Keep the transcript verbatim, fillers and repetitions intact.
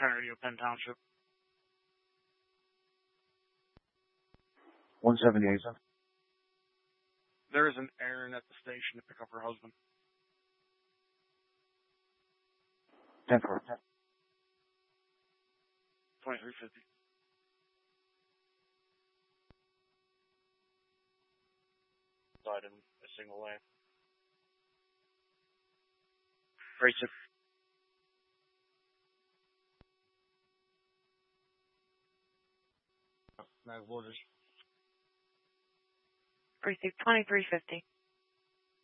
Penn Radio, Penn Township. one seventy-eight. There is an errand at the station to pick up her husband. ten four. twenty-three fifty. Side in a single lane. Race it. Mag orders. Precinct twenty-three fifty.